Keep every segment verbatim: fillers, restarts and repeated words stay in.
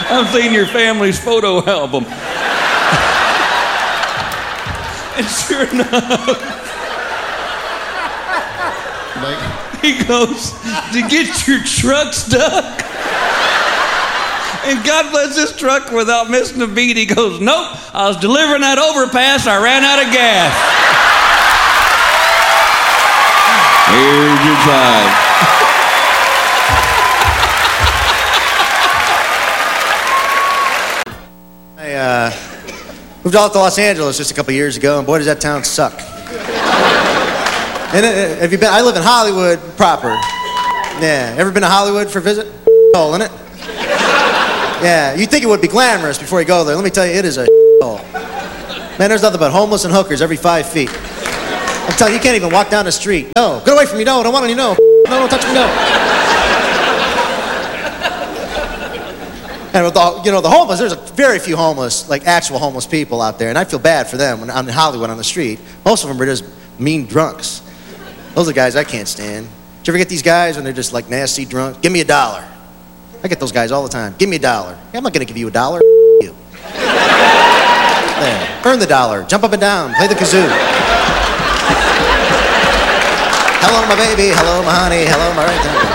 I've seen your family's photo album. And sure enough, he goes, to get your truck stuck? And God bless this truck without missing a beat. He goes, nope, I was delivering that overpass. I ran out of gas. Here's your five. I uh, moved out to Los Angeles just a couple years ago, and boy, does that town suck. And uh, have you been? I live in Hollywood proper. Yeah, ever been to Hollywood for a visit? Hole, isn't it? Yeah, you'd think it would be glamorous before you go there. Let me tell you, it is a hole. Man, there's nothing but homeless and hookers every five feet. I'm telling you, you can't even walk down the street. No, get away from me. No, I don't want any. No, no, don't touch me. No. And with the, you know, the homeless, there's a very few homeless, like actual homeless people out there, and I feel bad for them when I'm in Hollywood on the street. Most of them are just mean drunks. Those are the guys I can't stand. Did you ever get these guys when they're just like nasty drunk? Give me a dollar. I get those guys all the time. Give me a dollar. Hey, I'm not gonna give you a dollar. You. There. Earn the dollar. Jump up and down. Play the kazoo. Hello, my baby. Hello, my honey. Hello, my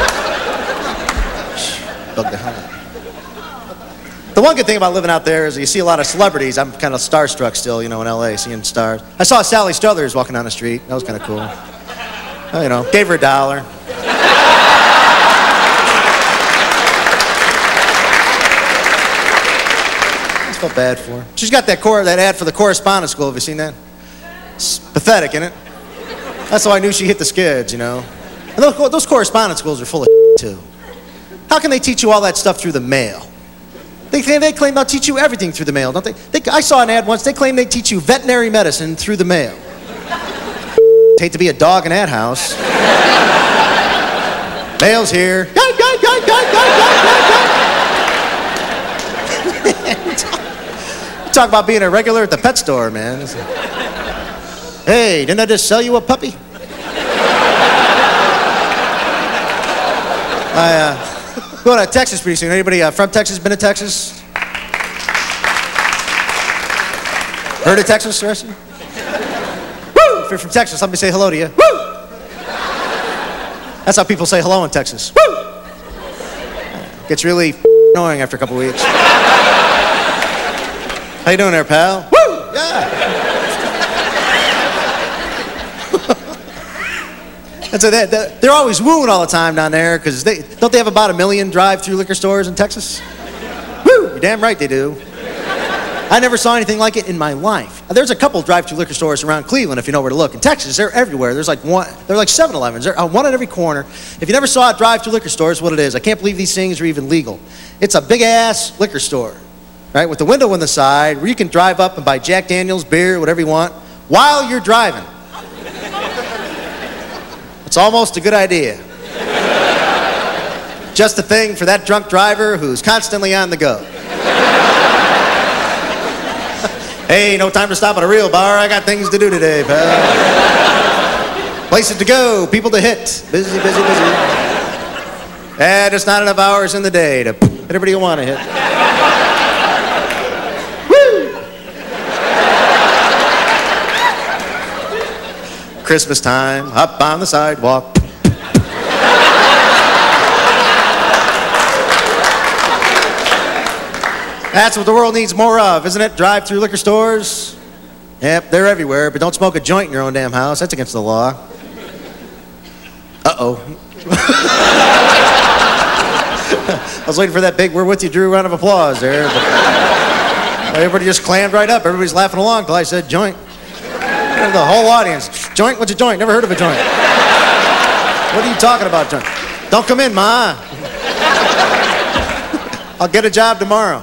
right. Bug the hell. The one good thing about living out there is you see a lot of celebrities. I'm kind of starstruck still, you know, in L A, seeing stars. I saw Sally Struthers walking down the street. That was kind of cool. Oh, you know, gave her a dollar. I just felt bad for her. She's got that cor- that ad for the correspondence school. Have you seen that? It's pathetic, isn't it? That's how I knew she hit the skids, you know. And those, those correspondence schools are full of too. How can they teach you all that stuff through the mail? They, they claim they'll teach you everything through the mail, don't they? they? I saw an ad once, they claim they teach you veterinary medicine through the mail. Hate to be a dog in that house. Mail's here. Talk about being a regular at the pet store, man. Hey, didn't I just sell you a puppy? I, uh... Going to Texas pretty soon. Anybody uh, from Texas been to Texas? Heard of Texas, the rest of you? Woo! If you're from Texas, let me say hello to you. Woo! That's how people say hello in Texas. Woo! Gets really annoying after a couple weeks. How you doing there, pal? Woo! Yeah! And so they, they're always wooing all the time down there because they don't they have about a million drive-through liquor stores in Texas? Woo! You're damn right they do. I never saw anything like it in my life. There's a couple drive-through liquor stores around Cleveland if you know where to look. In Texas, they're everywhere. There's like one. They're like seven elevens. They're one at every corner. If you never saw a drive-through liquor store, it's what it is. I can't believe these things are even legal. It's a big-ass liquor store, right, with the window on the side where you can drive up and buy Jack Daniels, beer, whatever you want, while you're driving. It's almost a good idea. Just a thing for that drunk driver who's constantly on the go. Hey, no time to stop at a real bar. I got things to do today, pal. Places to go, people to hit. Busy, busy, busy. And just not enough hours in the day to hit everybody you want to hit. Christmas time, up on the sidewalk. That's what the world needs more of, isn't it? Drive-through liquor stores. Yep, they're everywhere, but don't smoke a joint in your own damn house. That's against the law. Uh-oh. I was waiting for that big "We're with you, Drew" round of applause there. But everybody just clammed right up. Everybody's laughing along until I said joint. The whole audience. Joint? What's a joint? Never heard of a joint. What are you talking about, joint? Don't come in, Ma. I'll get a job tomorrow.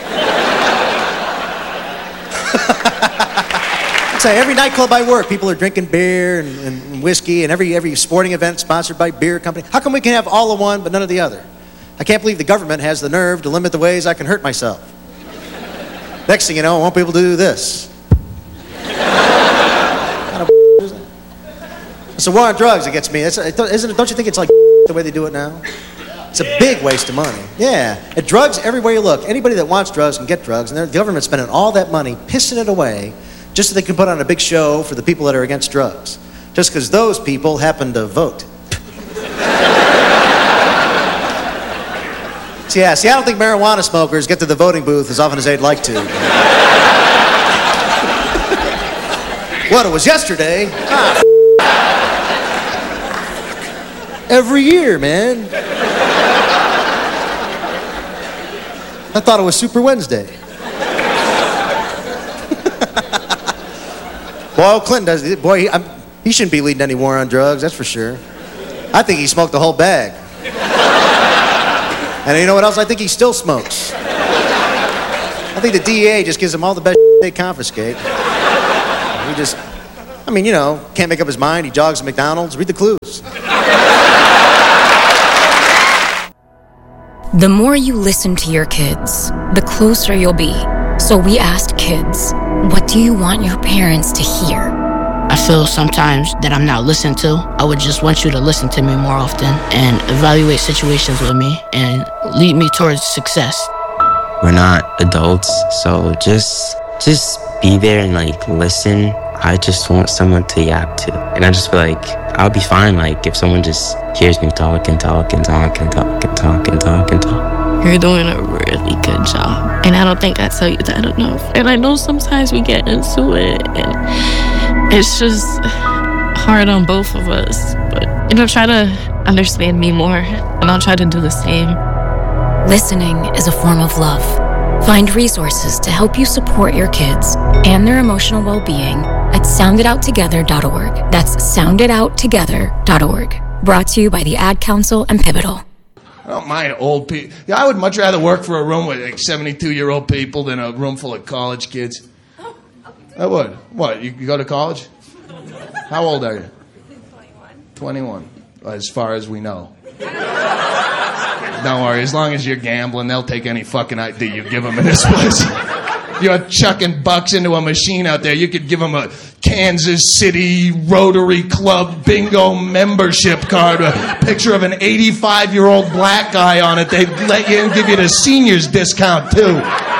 I'd say every nightclub I work, people are drinking beer and, and whiskey, and every every sporting event sponsored by beer company. How come we can have all of one but none of the other? I can't believe the government has the nerve to limit the ways I can hurt myself. Next thing you know, I won't be able to do this. It's a war on drugs that gets me. It's, isn't it? Don't you think it's like the way they do it now? It's a big waste of money. Yeah. And drugs, everywhere you look. Anybody that wants drugs can get drugs, and the government's spending all that money pissing it away just so they can put on a big show for the people that are against drugs. Just because those people happen to vote. See, yeah, see, I don't think marijuana smokers get to the voting booth as often as they'd like to. What, it was yesterday? Ah, every year, man. I thought it was Super Wednesday. Boy, Clinton does. Boy, he, I'm, he shouldn't be leading any war on drugs, that's for sure. I think he smoked the whole bag. And you know what else? I think he still smokes. I think the D E A just gives him all the best they confiscate. He just, I mean, you know, can't make up his mind. He jogs at McDonald's. Read the clues. The more you listen to your kids, the closer you'll be. So we asked kids, what do you want your parents to hear? I feel sometimes that I'm not listened to. I would just want you to listen to me more often and evaluate situations with me and lead me towards success. We're not adults, so just just be there and like listen. I just want someone to yap to. And I just feel like I'll be fine like if someone just hears me talk and talk and talk and talk and talk and talk and talk. You're doing a really good job. And I don't think I tell you that enough. And I know sometimes we get into it and it's just hard on both of us. But, you know, try to understand me more and I'll try to do the same. Listening is a form of love. Find resources to help you support your kids and their emotional well-being at sound it out together dot org. That's sound it out together dot org. Brought to you by the Ad Council and Pivotal. I don't mind old people. Yeah, I would much rather work for a room with like seventy-two-year-old people than a room full of college kids. I would. What, you, you go to college? How old are you? twenty-one. twenty-one, as far as we know. Don't worry, as long as you're gambling, they'll take any fucking I D you give them in this place. You're chucking bucks into a machine out there, you could give them a Kansas City Rotary Club bingo membership card, a picture of an eighty-five-year-old black guy on it. They'd let you and give you the seniors discount, too.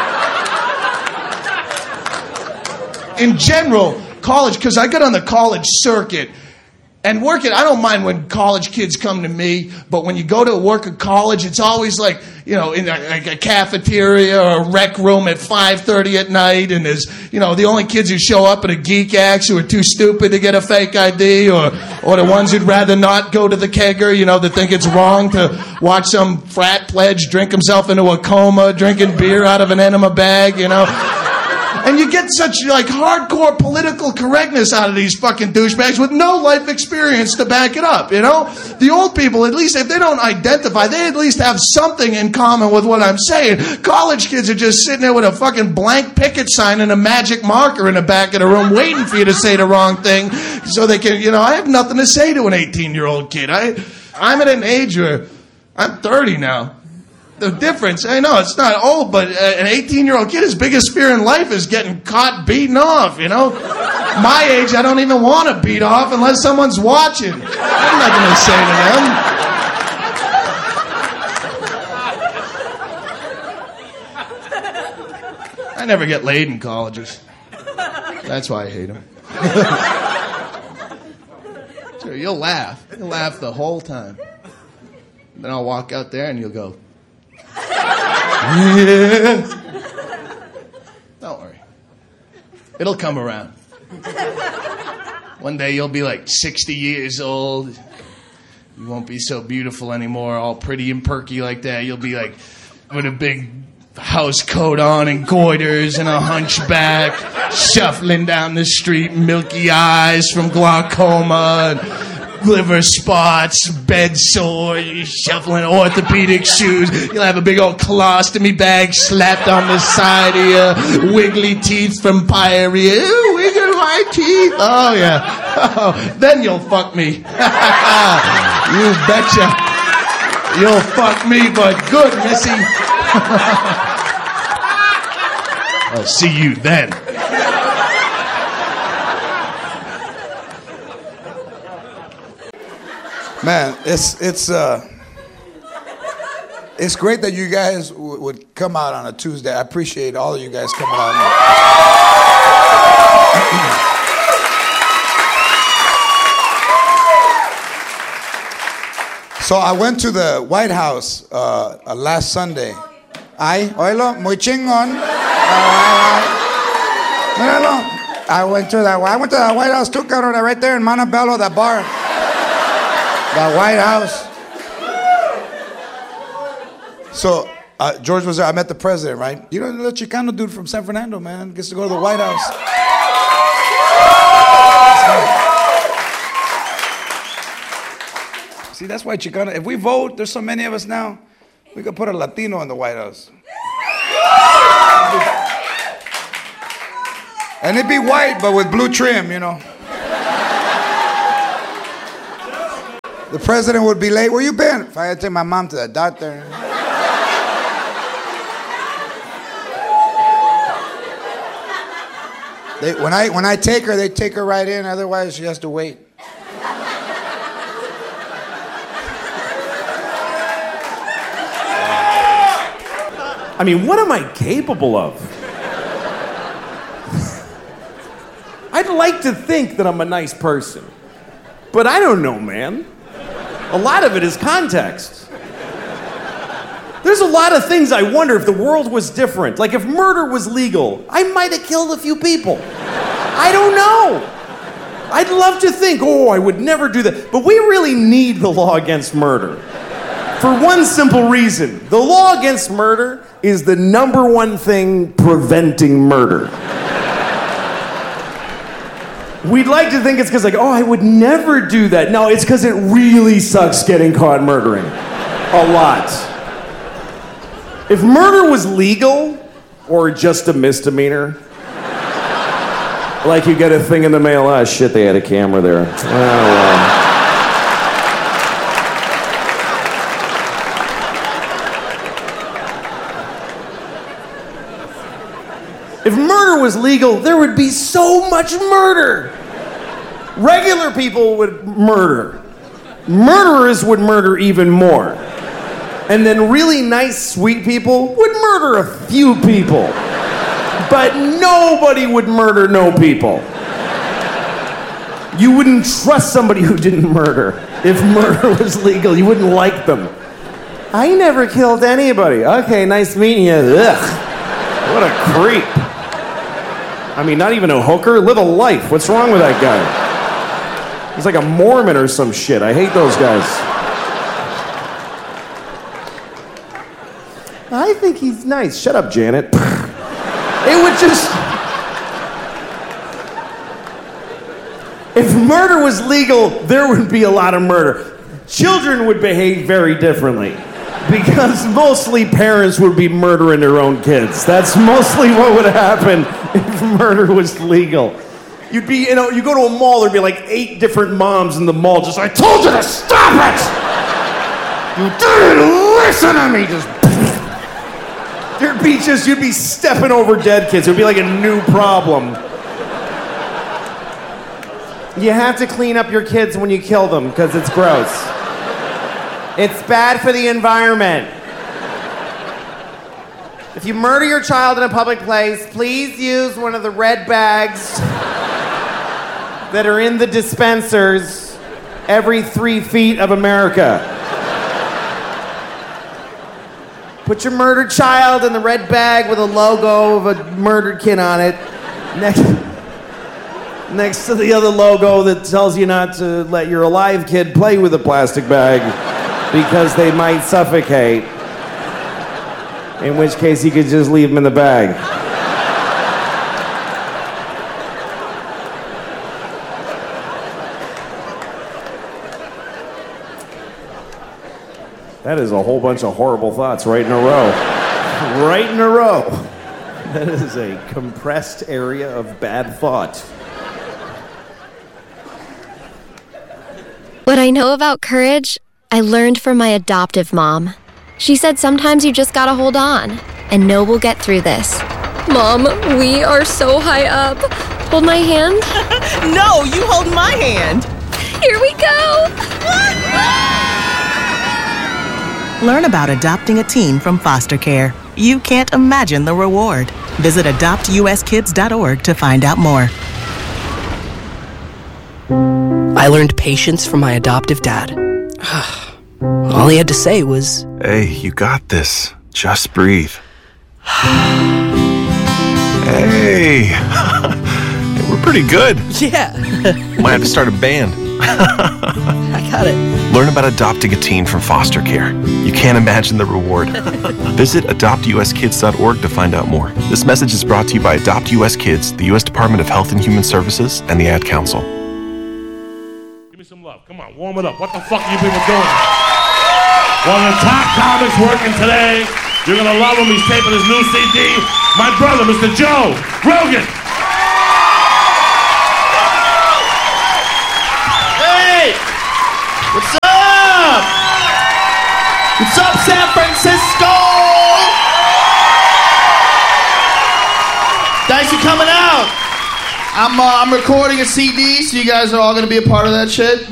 In general, college, because I got on the college circuit, and working, I don't mind when college kids come to me, but when you go to work at college, it's always like, you know, in a, like a cafeteria or a rec room at five thirty at night, and there's, you know, the only kids who show up are the geek acts who are too stupid to get a fake I D, or, or the ones who'd rather not go to the kegger, you know, that think it's wrong to watch some frat pledge drink himself into a coma, drinking beer out of an enema bag, you know. And you get such, like, hardcore political correctness out of these fucking douchebags with no life experience to back it up, you know? The old people, at least, if they don't identify, they at least have something in common with what I'm saying. College kids are just sitting there with a fucking blank picket sign and a magic marker in the back of the room waiting for you to say the wrong thing so they can, you know, I have nothing to say to an eighteen-year-old kid. I, I'm at an age where I'm thirty now. The difference, I know it's not old, but an eighteen-year-old kid, his biggest fear in life is getting caught beating off, you know? My age, I don't even want to beat off unless someone's watching. I'm not going to say to them. I never get laid in colleges. That's why I hate them. Sure, you'll laugh. You'll laugh the whole time. Then I'll walk out there and you'll go, yeah. Don't worry. It'll come around. One day you'll be like sixty years old. You won't be so beautiful anymore, all pretty and perky like that. You'll be like with a big house coat on and goiters and a hunchback, shuffling down the street, milky eyes from glaucoma, and liver spots, bed sore, you're shuffling orthopedic shoes. You'll have a big old colostomy bag slapped on the side of you, wiggly teeth from pyorrhea. Ooh, wiggle my teeth. Oh, yeah. Oh, then you'll fuck me. You betcha. You'll fuck me, but good, missy. I'll see you then. Man, it's it's uh It's great that you guys w- would come out on a Tuesday. I appreciate all of you guys coming out. So I went to the White House uh, uh, last Sunday. Ay, oílo, muy chingón. Míralo. I went to that. I went to the White House too, cabrón, right there in Montebello, that bar. The White House. So uh, George was there. I met the president, right? You know the Chicano dude from San Fernando, man, gets to go to the White House. See, that's why Chicano, if we vote, there's so many of us now, we could put a Latino in the White House. And it'd be white, but with blue trim, you know. The president would be late. Where you been? If I had to take my mom to the doctor. They, when I when I take her, they take her right in. Otherwise, she has to wait. I mean, what am I capable of? I'd like to think that I'm a nice person, but I don't know, man. A lot of it is context. There's a lot of things I wonder if the world was different. Like if murder was legal, I might have killed a few people. I don't know. I'd love to think, oh, I would never do that. But we really need the law against murder. For one simple reason. The law against murder is the number one thing preventing murder. We'd like to think it's because, like, oh, I would never do that. No, it's because it really sucks getting caught murdering. A lot. If murder was legal, or just a misdemeanor, like you get a thing in the mail, ah, shit, they had a camera there. Oh, well. If murder was legal, there would be so much murder. Regular people would murder. Murderers would murder even more. And then really nice, sweet people would murder a few people. But nobody would murder no people. You wouldn't trust somebody who didn't murder. If murder was legal, you wouldn't like them. I never killed anybody. Okay, nice meeting you. Ugh. What a creep. I mean, not even a hooker. Live a life. What's wrong with that guy? He's like a Mormon or some shit. I hate those guys. I think he's nice. Shut up, Janet. It would just... If murder was legal, there would be a lot of murder. Children would behave very differently. Because mostly parents would be murdering their own kids. That's mostly what would happen if murder was legal. You'd be, you know, you go to a mall, there'd be like eight different moms in the mall just, I told you to stop it! You didn't listen to me! Just... There'd be just, you'd be stepping over dead kids. It'd be like a new problem. You have to clean up your kids when you kill them, because it's gross. It's bad for the environment. If you murder your child in a public place, please use one of the red bags that are in the dispensers every three feet of America. Put your murdered child in the red bag with a logo of a murdered kid on it. Next, next to the other logo that tells you not to let your alive kid play with a plastic bag because they might suffocate. In which case, you could just leave them in the bag. That is a whole bunch of horrible thoughts right in a row. Right in a row. That is a compressed area of bad thought. What I know about courage, I learned from my adoptive mom. She said sometimes you just gotta hold on and know we'll get through this. Mom, we are so high up. Hold my hand. No, you hold my hand. Here we go. Learn about adopting a teen from foster care. You can't imagine the reward. Visit adopt u s kids dot org to find out more. I learned patience from my adoptive dad. All he had to say was, "Hey, you got this. Just breathe." Hey, we're pretty good. Yeah. Might have to start a band. I got it. Learn about adopting a teen from foster care. You can't imagine the reward. Visit adopt u s kids dot org to find out more. This message is brought to you by Adopt U S Kids, the U S Department of Health and Human Services, and the Ad Council. Give me some love. Come on, warm it up. What the fuck are you people doing? One of the top comics working today. You're going to love him. He's taping his new C D. My brother, Mister Joe Rogan. Hey! What's up? What's up, San Francisco? Thanks for coming out. I'm, uh, I'm recording a C D, so you guys are all going to be a part of that shit.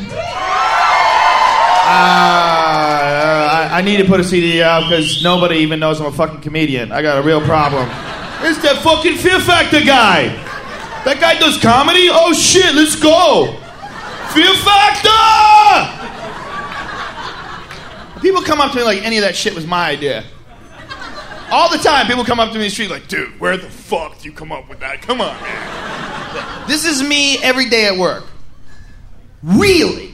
Uh, I, I need to put a C D out because nobody even knows I'm a fucking comedian. I got a real problem. It's that fucking Fear Factor guy. That guy does comedy? Oh shit, let's go. Fear Factor! People come up to me like any of that shit was my idea. All the time, people come up to me in the street like, dude, where the fuck did you come up with that? Come on, man. This is me every day at work. Really?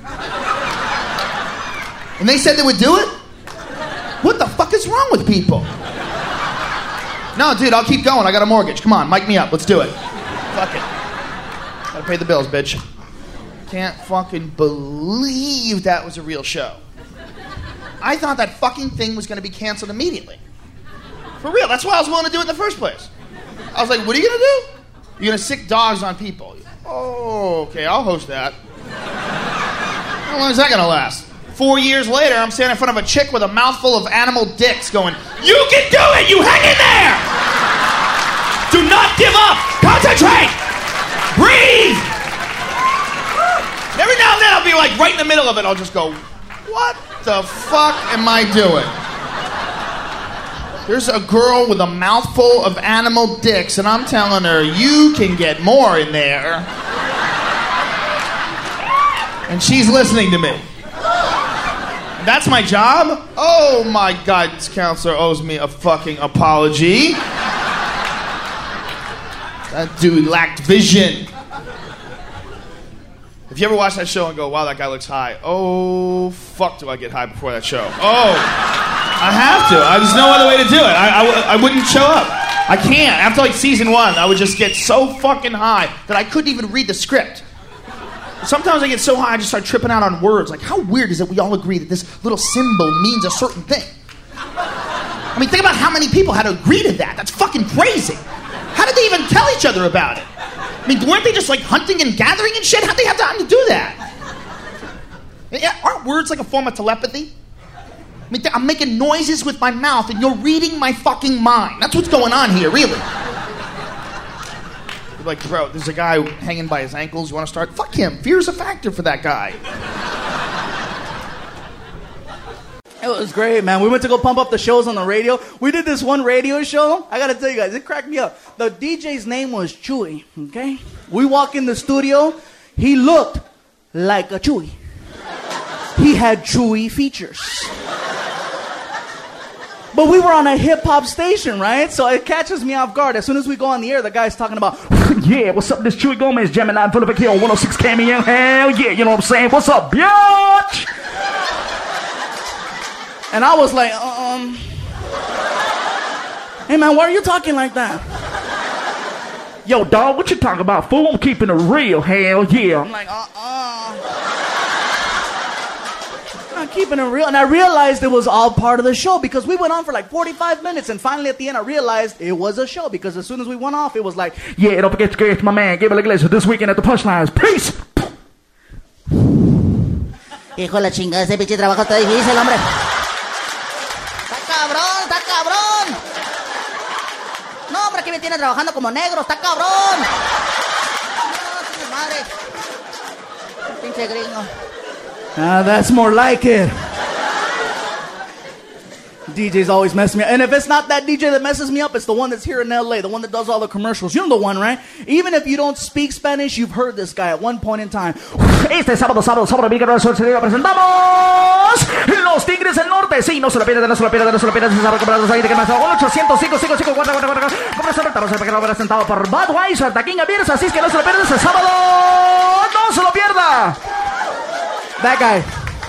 And they said they would do it? What the fuck is wrong with people? No, dude, I'll keep going. I got a mortgage. Come on, mic me up. Let's do it. Fuck it. Gotta pay the bills, bitch. Can't fucking believe that was a real show. I thought that fucking thing was gonna be canceled immediately. For real, that's why I was willing to do it in the first place. I was like, what are you gonna do? You're gonna sick dogs on people. Oh, okay, I'll host that. How long is that gonna last? Four years later, I'm standing in front of a chick with a mouthful of animal dicks going, you can do it! You hang in there! Do not give up! Concentrate! Breathe! And every now and then I'll be like right in the middle of it, I'll just go, what the fuck am I doing? There's a girl with a mouthful of animal dicks, and I'm telling her, you can get more in there. And she's listening to me. That's my job? Oh my God, this counselor owes me a fucking apology. That dude lacked vision. If you ever watch that show and go, wow, that guy looks high. Oh, fuck, do I get high before that show? Oh, I have to. I, there's no other way to do it. I, I, I wouldn't show up. I can't. After like season one, I would just get so fucking high that I couldn't even read the script. Sometimes I get so high I just start tripping out on words. Like, how weird is it we all agree that this little symbol means a certain thing? I mean, think about how many people had to agree to that. That's fucking crazy. How did they even tell each other about it? I mean, weren't they just like hunting and gathering and shit? How'd they have time to do that? Yeah, aren't words like a form of telepathy? I mean, I'm making noises with my mouth and you're reading my fucking mind. That's what's going on here, really. Like, bro, there's a guy hanging by his ankles. You want to start? Fuck him. Fear's a factor for that guy. It was great, man. We went to go pump up the shows on the radio. We did this one radio show. I got to tell you guys, it cracked me up. The D J's name was Chewy, okay? We walk in the studio. He looked like a Chewy. He had Chewy features. But we were on a hip-hop station, right? So it catches me off guard. As soon as we go on the air, the guy's talking about, yeah, what's up, this Chewy Gomez jamming out in Philip Hill, one oh six K M E M, hell yeah, you know what I'm saying? What's up, bitch? And I was like, um, hey, man, why are you talking like that? Yo, dog, what you talking about, fool? I'm keeping it real, hell yeah. I'm like, uh-uh. I'm keeping it real. And I realized it was all part of the show because we went on for like forty-five minutes. And finally, at the end, I realized it was a show because as soon as we went off, it was like, yeah, don't forget to get my man, Gabriel Iglesias this weekend at the Punchlines. Peace! Hijo de la chingada, ese pinche trabajo está difícil, hombre. Está cabrón, está cabrón. No, hombre, aquí me tiene trabajando como negro, está cabrón. No, tiene madre. Pinche gringo. Ah, that's more like it. D Js always mess me up. And if it's not that D J that messes me up, it's the one that's here in L A, the one that does all the commercials. You know the one, right? Even if you don't speak Spanish, you've heard this guy at one point in time. Este sábado, sábado, sábado, presentamos Los Tigres del Norte. Sí, no se lo pierdan, no se lo pierdan, no se lo pierdan. Se sabe comprar los aires que más. ochocientos cinco cinco cinco cuatro cuatro cuatro. Estamos presentado por Budweiser, Taquinga Beers. Así es que no se lo pierdan ese sábado. No se lo pierda. That guy.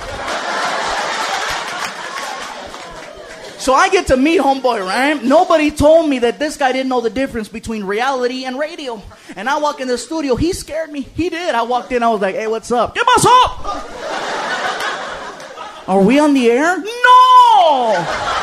So I get to meet homeboy, right? Nobody told me that this guy didn't know the difference between reality and radio. And I walk in the studio, he scared me. He did. I walked in, I was like, hey, what's up? ¿Qué pasó? Are we on the air? No!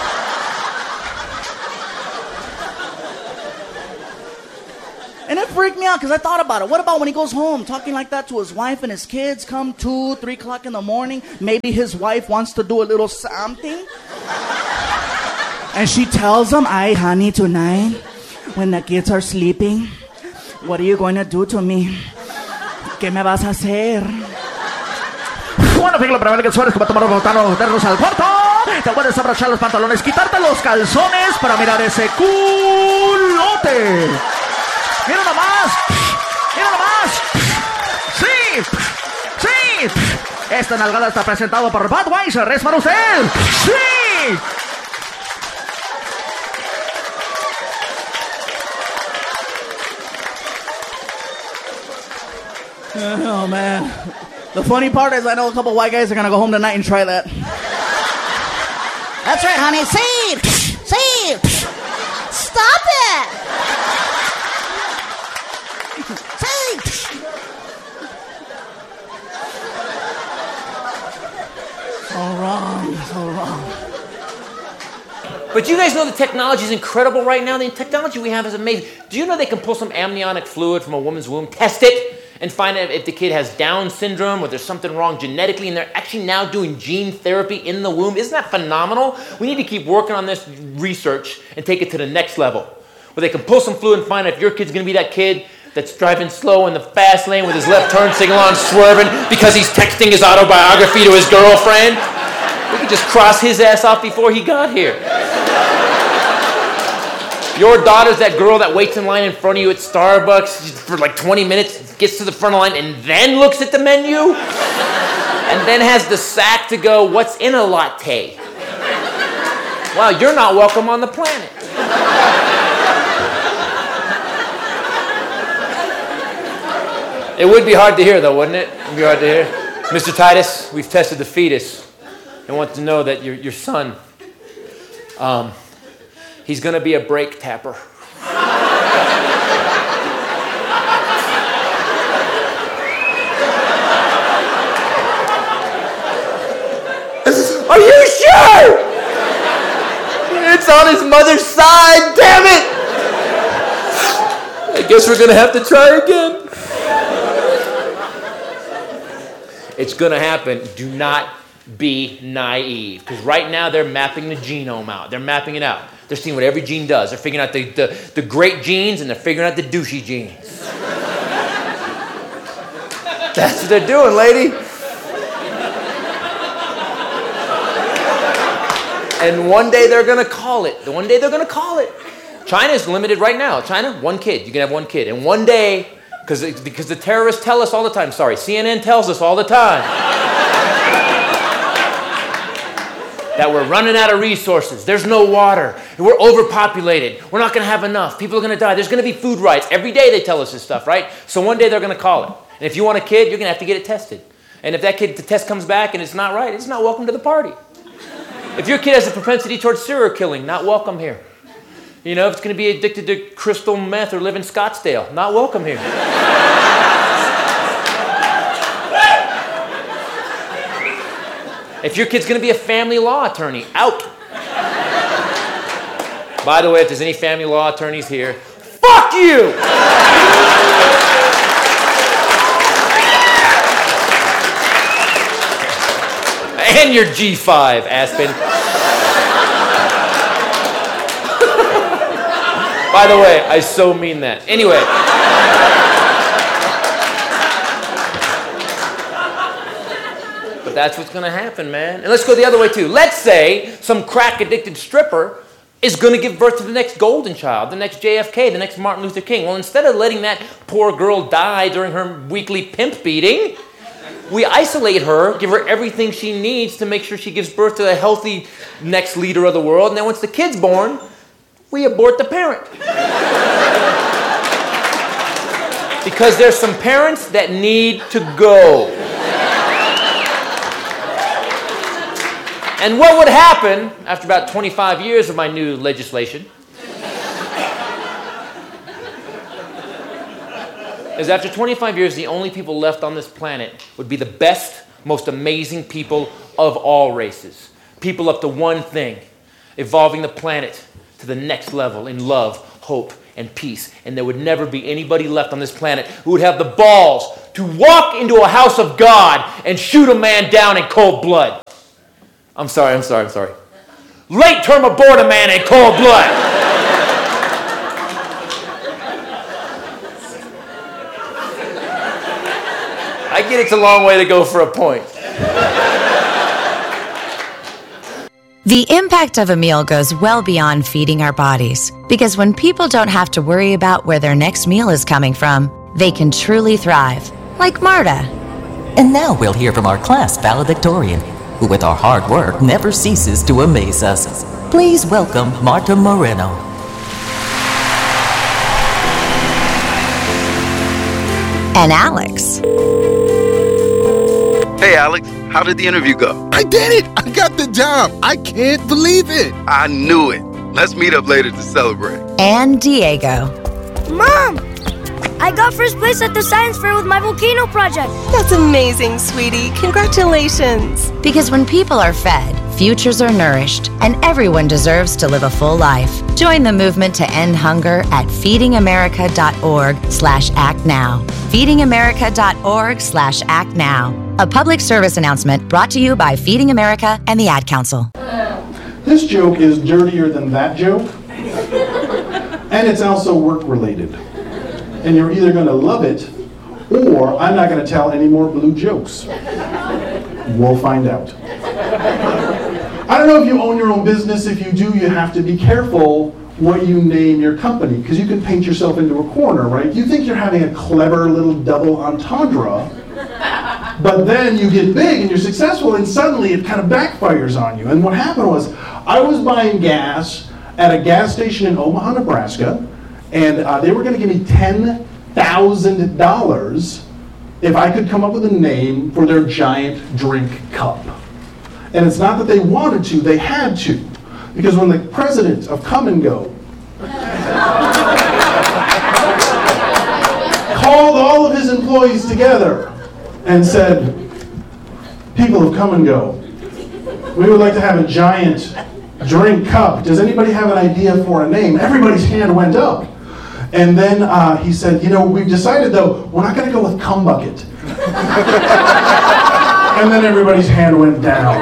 And it freaked me out because I thought about it. What about when he goes home talking like that to his wife and his kids come two, three o'clock in the morning? Maybe his wife wants to do a little something. And she tells him, "Ay, honey, tonight, when the kids are sleeping, what are you going to do to me? ¿Qué me vas a hacer?" Bueno, fíjate, pero que Suárez que va a tomar un botano, meterlos al cuarto. Te puedes abrochar los pantalones, quitarte los calzones para mirar ese culote. Mira nomás, mira nomás. Sí, sí. Esta nalgada está presentado por Budweiser, es para usted. Sí. Oh, man. The funny part is I know a couple white guys are going to go home tonight and try that. That's right, honey. See! See! Stop it! See! So wrong, so wrong. But you guys know the technology is incredible right now. The technology we have is amazing. Do you know they can pull some amniotic fluid from a woman's womb, test it, and find out if the kid has Down syndrome or there's something wrong genetically, and they're actually now doing gene therapy in the womb? Isn't that phenomenal? We need to keep working on this research and take it to the next level, where they can pull some fluid and find out if your kid's going to be that kid that's driving slow in the fast lane with his left turn signal on swerving because he's texting his autobiography to his girlfriend. We could just cross his ass off before he got here. Your daughter's that girl that waits in line in front of you at Starbucks for like twenty minutes, gets to the front of the line, and then looks at the menu, and then has the sack to go, "What's in a latte?" Wow, you're not welcome on the planet. It would be hard to hear, though, wouldn't it? It would be hard to hear. Mister Titus, we've tested the fetus. I want to know that your, your son, um, he's going to be a brake tapper. Are you sure? It's on his mother's side, damn it! I guess we're going to have to try again. It's going to happen. Do not be naive. Because right now they're mapping the genome out. They're mapping it out. They're seeing what every gene does. They're figuring out the, the, the great genes and they're figuring out the douchey genes. That's what they're doing, lady. And one day they're going to call it. One day they're going to call it. China's limited right now. China, one kid. You can have one kid. And one day, because because the terrorists tell us all the time. Sorry, C N N tells us all the time. That we're running out of resources. There's no water. We're overpopulated. We're not going to have enough. People are going to die. There's going to be food riots. Every day they tell us this stuff, right? So one day they're going to call it. And if you want a kid, you're going to have to get it tested. And if that kid, the test comes back and it's not right, it's not welcome to the party. If your kid has a propensity towards serial killing, not welcome here. You know, if it's going to be addicted to crystal meth or live in Scottsdale, not welcome here. If your kid's going to be a family law attorney, out. By the way, if there's any family law attorneys here, fuck you! And your G five, Aspen. By the way, I so mean that. Anyway. But That's what's going to happen, man. And let's go the other way, too. Let's say some crack-addicted stripper is going to give birth to the next golden child, the next J F K, the next Martin Luther King. Well, instead of letting that poor girl die during her weekly pimp beating, we isolate her, give her everything she needs to make sure she gives birth to a healthy next leader of the world. And then once the kid's born, we abort the parent. Because there's some parents that need to go. And what would happen after about twenty-five years of my new legislation is after twenty-five years, the only people left on this planet would be the best, most amazing people of all races. People up to one thing, evolving the planet to the next level in love, hope, and peace. And there would never be anybody left on this planet who would have the balls to walk into a house of God and shoot a man down in cold blood. I'm sorry, I'm sorry, I'm sorry. Late term abort a man in cold blood. I get it's a long way to go for a point. The impact of a meal goes well beyond feeding our bodies, because when people don't have to worry about where their next meal is coming from, they can truly thrive, like Marta. And now we'll hear from our class valedictorian, who with our hard work never ceases to amaze us. Please welcome Marta Moreno. And Alex. Hey Alex, how did the interview go? I did it! I got the job! I can't believe it! I knew it. Let's meet up later to celebrate. And Diego. Mom! I got first place at the science fair with my volcano project. That's amazing, sweetie. Congratulations. Because when people are fed, futures are nourished, and everyone deserves to live a full life. Join the movement to end hunger at feedingamerica.org slash act now. feedingamerica.org slash act now. A public service announcement brought to you by Feeding America and the Ad Council. This joke is dirtier than that joke, and it's also work-related. And you're either going to love it, or I'm not going to tell any more blue jokes. We'll find out. I don't know if you own your own business. If you do, you have to be careful what you name your company, because you can paint yourself into a corner, right? You think you're having a clever little double entendre, but then you get big and you're successful, and suddenly it kind of backfires on you. And what happened was, I was buying gas at a gas station in Omaha, Nebraska, and uh, they were going to give me ten thousand dollars if I could come up with a name for their giant drink cup. And it's not that they wanted to, they had to. Because when the president of Come and Go called all of his employees together and said, people of Come and Go, we would like to have a giant drink cup. Does anybody have an idea for a name? Everybody's hand went up. And then uh, he said, you know, we've decided though, we're not gonna go with Cum Bucket. And then everybody's hand went down.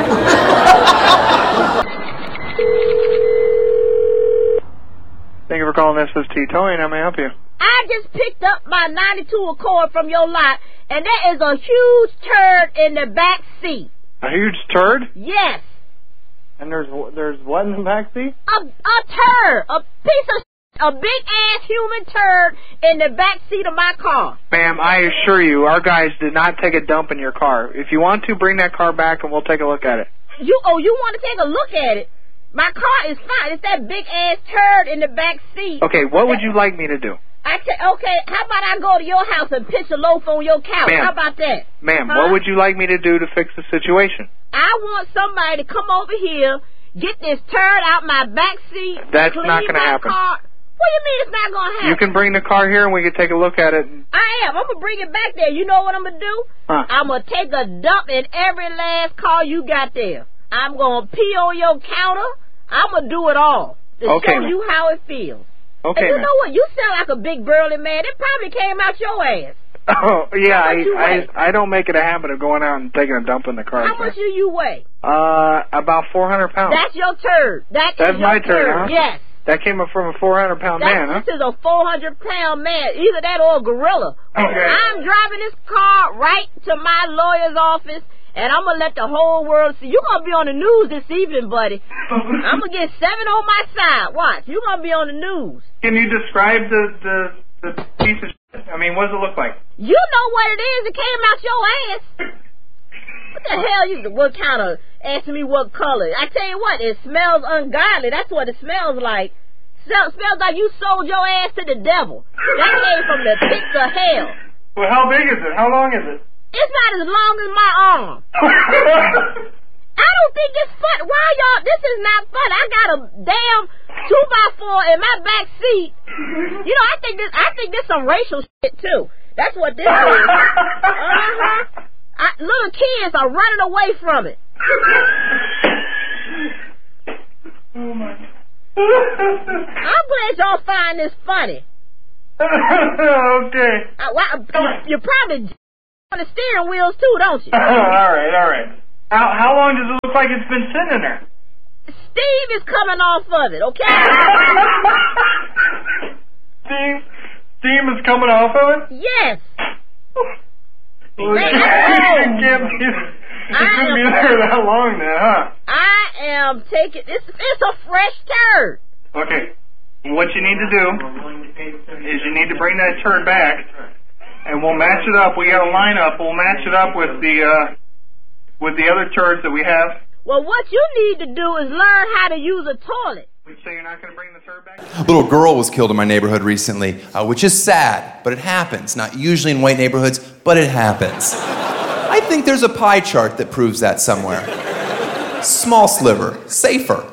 Thank you for calling S S T Towing. How may I help you? I just picked up my ninety-two Accord from your lot, and there is a huge turd in the back seat. A huge turd? Yes. And there's there's what in the back seat? A, a turd. A piece of a big-ass human turd in the back seat of my car. Ma'am, I assure you, our guys did not take a dump in your car. If you want to, bring that car back and we'll take a look at it. You Oh, you want to take a look at it? My car is fine. It's that big-ass turd in the back seat. Okay, what would you like me to do? I say, okay, how about I go to your house and pitch a loaf on your couch? Ma'am, how about that? Ma'am, huh? What would you like me to do to fix the situation? I want somebody to come over here, get this turd out my back seat. That's clean not going to happen. Car. What do you mean it's not going to happen? You can bring the car here and we can take a look at it. I am. I'm going to bring it back there. You know what I'm going to do? Huh. I'm going to take a dump in every last car you got there. I'm going to pee on your counter. I'm going to do it all to okay, show man. you how it feels. Okay, and you man. know what? You sound like a big burly man. It probably came out your ass. Oh, yeah, How much you I, weigh? I I don't make it a habit of going out and taking a dump in the car. How much do you weigh? Uh, about four hundred pounds. That's your turd. That is That's your my turd, huh? Yes. That came up from a four hundred pound That's, man, huh? This is a four hundred pound man. Either that or a gorilla. Okay. I'm driving this car right to my lawyer's office, and I'm gonna let the whole world see. You're gonna be on the news this evening, buddy. I'm gonna get seven on my side. Watch, you're gonna be on the news. Can you describe the, the, the piece of shit? I mean, what does it look like? You know what it is. It came out your ass. What the hell? You what kind of asking me what color? I tell you what, it smells ungodly. That's what it smells like. Smell, smells like you sold your ass to the devil. That came from the pits of hell. Well, how big is it? How long is it? It's not as long as my arm. I don't think it's fun. Why y'all? This is not fun. I got a damn two by four in my back seat. You know, I think this. I think this some racial shit too. That's what this is. Uh-huh. I, little kids are running away from it. Oh my. I'm glad y'all find this funny. Okay. Uh, well, you probably on the steering wheels too, don't you? all right, all right. How how long does it look like it's been sitting there? Steve is coming off of it, okay? Steam, steam is coming off of it? Yes. Well, it can't be, it couldn't be there that long then, huh? I am taking, it's, it's a fresh turd. Okay. What you need to do is you need to bring that turd back, and we'll match it up. We got a lineup. We'll match it up with the, uh, with the other turds that we have. Well, what you need to do is learn how to use a toilet. So you're not going to bring the turd back? A little girl was killed in my neighborhood recently, uh, which is sad, but it happens. Not usually in white neighborhoods, but it happens. I think there's a pie chart that proves that somewhere. Small sliver, safer.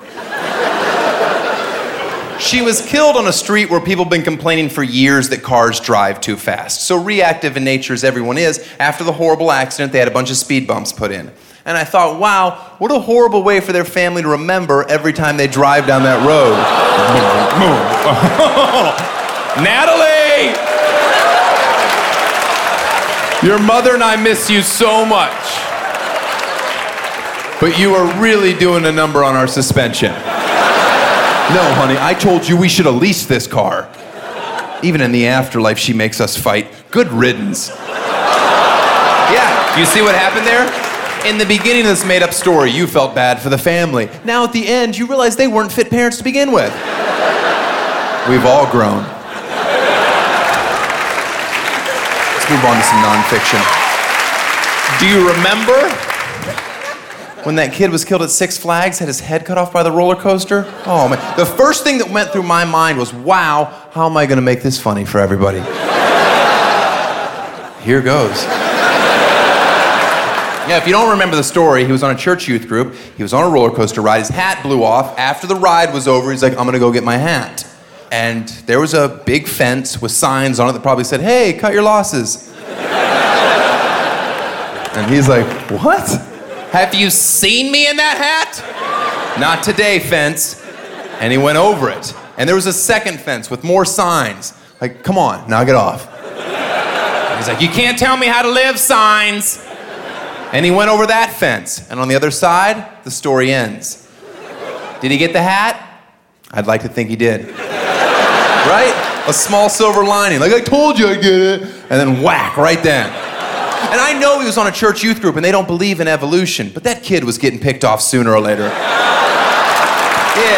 She was killed on a street where people have been complaining for years that cars drive too fast. So reactive in nature as everyone is, after the horrible accident, they had a bunch of speed bumps put in. And I thought, wow, what a horrible way for their family to remember every time they drive down that road. Natalie! Your mother and I miss you so much. But you are really doing a number on our suspension. No, honey, I told you we should have leased this car. Even in the afterlife, she makes us fight. Good riddance. Yeah, you see what happened there? In the beginning of this made-up story, you felt bad for the family. Now at the end, you realize they weren't fit parents to begin with. We've all grown. Let's move on to some nonfiction. Do you remember when that kid was killed at Six Flags, had his head cut off by the roller coaster? Oh, man. The first thing that went through my mind was, wow, how am I going to make this funny for everybody? Here goes. Yeah, if you don't remember the story, he was on a church youth group. He was on a roller coaster ride. His hat blew off. After the ride was over, he's like, I'm going to go get my hat. And there was a big fence with signs on it that probably said, hey, cut your losses. And he's like, what? Have you seen me in that hat? Not today, fence. And he went over it. And there was a second fence with more signs. Like, come on, knock it off. And he's like, you can't tell me how to live, signs. And he went over that fence. And on the other side, the story ends. Did he get the hat? I'd like to think he did. Right? A small silver lining. Like, I told you I'd get it. And then whack, right then. And I know he was on a church youth group and they don't believe in evolution, but that kid was getting picked off sooner or later. Yeah.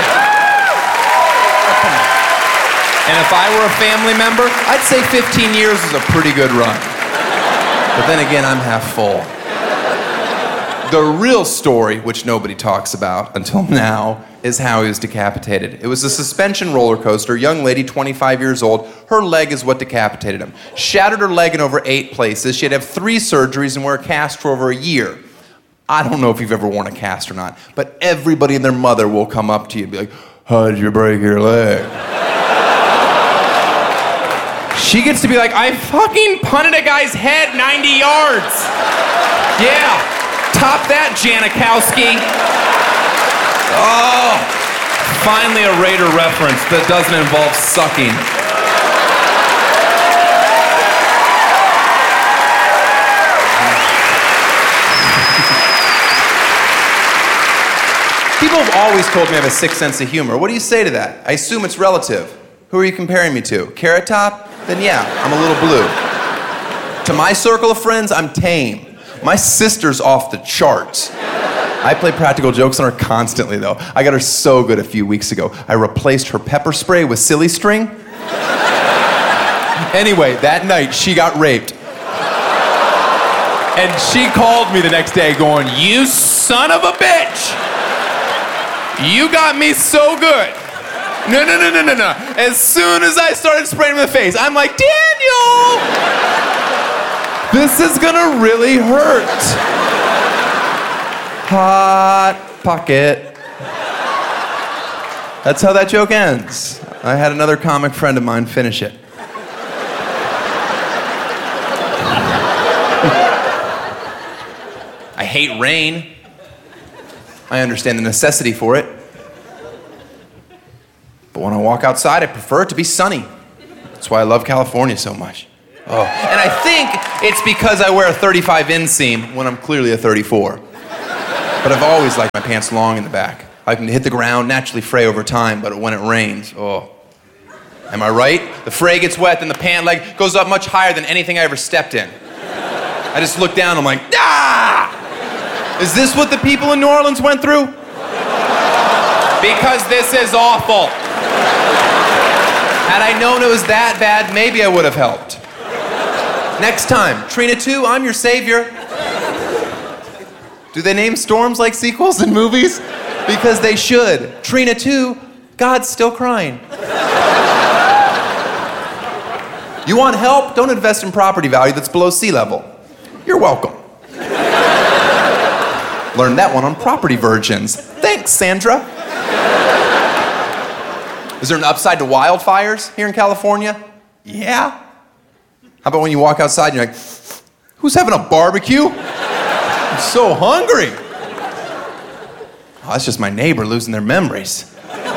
And if I were a family member, I'd say fifteen years is a pretty good run. But then again, I'm half full. The real story, which nobody talks about until now, is how he was decapitated. It was a suspension roller coaster, young lady, twenty-five years old. Her leg is what decapitated him. Shattered her leg in over eight places. She had to have three surgeries and wear a cast for over a year. I don't know if you've ever worn a cast or not, but everybody and their mother will come up to you and be like, how did you break your leg? She gets to be like, I fucking punted a guy's head ninety yards. Yeah. Top that, Janikowski. Oh, finally a Raider reference that doesn't involve sucking. People have always told me I have a sick sense of humor. What do you say to that? I assume it's relative. Who are you comparing me to? Carrot Top? Then yeah, I'm a little blue. To my circle of friends, I'm tame. My sister's off the charts. I play practical jokes on her constantly, though. I got her so good a few weeks ago. I replaced her pepper spray with silly string. Anyway, that night, she got raped. And she called me the next day going, "You son of a bitch! You got me so good." No, no, no, no, no, no. As soon as I started spraying him in the face, I'm like, "Daniel! This is gonna really hurt." Hot pocket. That's how that joke ends. I had another comic friend of mine finish it. I hate rain. I understand the necessity for it. But when I walk outside, I prefer it to be sunny. That's why I love California so much. Oh. And I think it's because I wear a thirty-five inseam when I'm clearly a thirty-four. But I've always liked my pants long in the back. I can hit the ground, naturally fray over time, but when it rains, oh. Am I right? The fray gets wet, then the pant leg goes up much higher than anything I ever stepped in. I just look down, I'm like, ah! Is this what the people in New Orleans went through? Because this is awful. Had I known it was that bad, maybe I would have helped. Next time, Trina two, I'm your savior. Do they name storms like sequels in movies? Because they should. Trina two, God's still crying. You want help? Don't invest in property value that's below sea level. You're welcome. Learned that one on Property Virgins. Thanks, Sandra. Is there an upside to wildfires here in California? Yeah. How about when you walk outside and you're like, who's having a barbecue? I'm so hungry. Oh, that's just my neighbor losing their memories.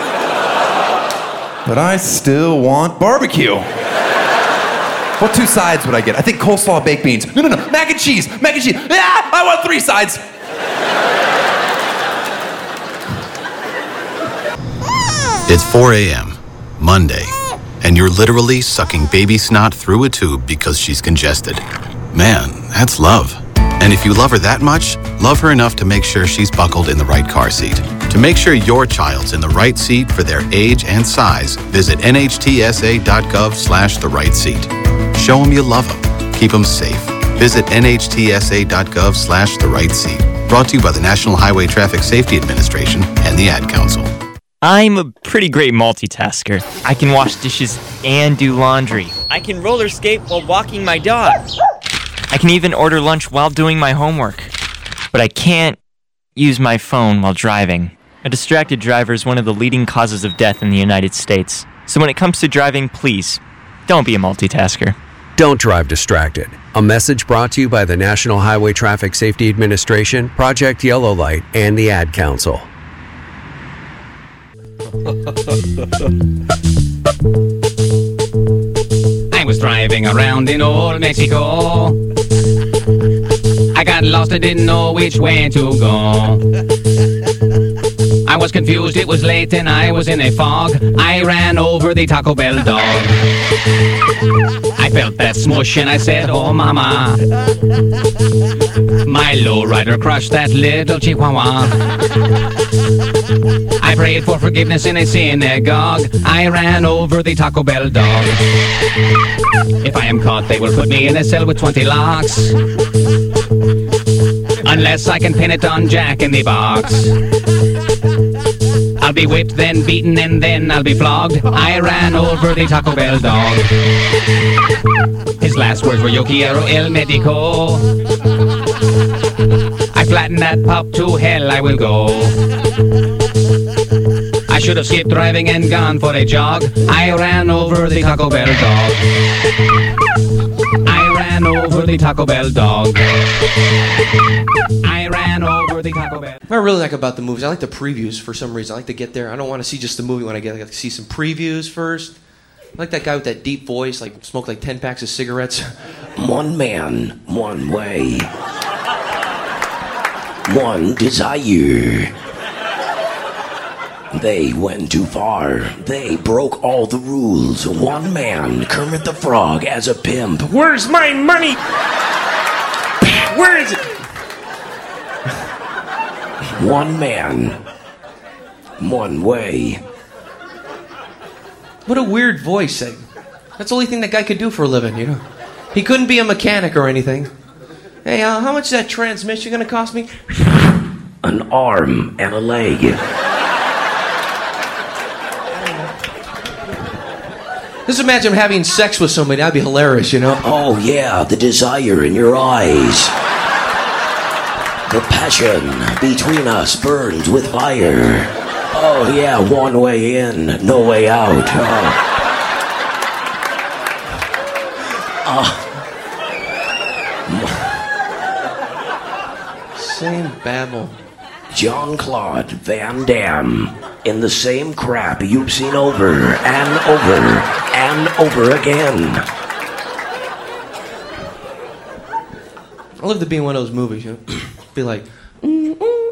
But I still want barbecue. What two sides would I get? I think coleslaw, baked beans. No, no, no, mac and cheese, mac and cheese. Ah, I want three sides. It's four a.m., Monday, and you're literally sucking baby snot through a tube because she's congested. Man, that's love. And if you love her that much, love her enough to make sure she's buckled in the right car seat. To make sure your child's in the right seat for their age and size, visit N H T S A dot gov slash the right seat. Show them you love them. Keep them safe. Visit N H T S A dot gov slash the right seat. Brought to you by the National Highway Traffic Safety Administration and the Ad Council. I'm a pretty great multitasker. I can wash dishes and do laundry. I can roller skate while walking my dog. I can even order lunch while doing my homework. But I can't use my phone while driving. A distracted driver is one of the leading causes of death in the United States. So when it comes to driving, please, don't be a multitasker. Don't drive distracted. A message brought to you by the National Highway Traffic Safety Administration, Project Yellow Light, and the Ad Council. I was driving around in old Mexico. I got lost, I didn't know which way to go. I was confused, it was late and I was in a fog. I ran over the Taco Bell dog. I felt that smush and I said, oh mama. My lowrider crushed that little chihuahua. I prayed for forgiveness in a synagogue. I ran over the Taco Bell dog. If I am caught, they will put me in a cell with twenty locks. Unless I can pin it on Jack in the Box. I'll be whipped, then beaten, and then I'll be flogged. I ran over the Taco Bell dog. His last words were, yo quiero el médico. I flattened that pup, to hell I will go. I should have skipped driving and gone for a jog. I ran over the Taco Bell dog. I ran over the Taco Bell dog. I ran over the Taco Bell. What I really like about the movies, I like the previews for some reason. I like to get there. I don't want to see just the movie when I get. I like to see some previews first. I like that guy with that deep voice, like smoked like ten packs of cigarettes. One man, one way. One desire. They went too far. They broke all the rules. One man, Kermit the Frog, as a pimp. Where's my money? Where is it? one man, one way. What a weird voice. That's the only thing that guy could do for a living, you know? He couldn't be a mechanic or anything. Hey, uh, how much is that transmission gonna cost me? An arm and a leg. Just imagine having sex with somebody. That'd be hilarious, you know? Oh, yeah, the desire in your eyes. The passion between us burns with fire. Oh, yeah, one way in, no way out. Oh. Uh. Same babble. Jean-Claude Van Damme in the same crap you've seen over and over and over again. I'd love to be in one of those movies, you know? Be like,